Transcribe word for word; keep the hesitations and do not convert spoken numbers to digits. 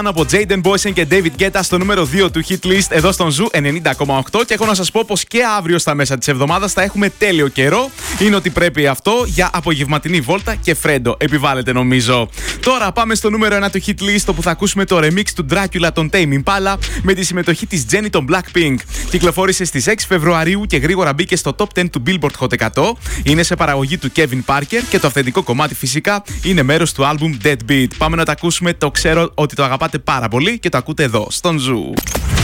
Από Jaden Boysen και David Guetta στο νούμερο δύο του Hit List εδώ στον Ζου ενενήντα κόμμα οκτώ. Και έχω να σας πω πως και αύριο στα μέσα της εβδομάδας θα έχουμε τέλειο καιρό. Είναι ότι πρέπει αυτό για απογευματινή βόλτα και φρέντο. Επιβάλλεται νομίζω. Τώρα πάμε στο νούμερο ένα του Hit List, όπου θα ακούσουμε το remix του Dracula των Tame Impala με τη συμμετοχή της Jenny των Blackpink. Κυκλοφόρησε στις έξι Φεβρουαρίου και γρήγορα μπήκε στο top δέκα του Billboard Hot εκατό. Είναι σε παραγωγή του Kevin Parker και το αυθεντικό κομμάτι φυσικά είναι μέρος του άλμπουμ Deadbeat. Πάμε να το ακούσουμε, το ξέρω ότι το αγαπάτε πάρα πολύ και το ακούτε εδώ στον Ζου.